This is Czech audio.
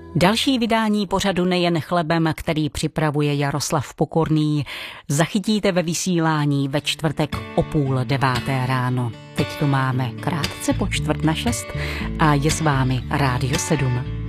Další vydání pořadu Nejen chlebem, který připravuje Jaroslav Pokorný, zachytíte ve vysílání ve čtvrtek o 8:30 ráno. Teď tu máme krátce po 5:45 a je s vámi Rádio 7.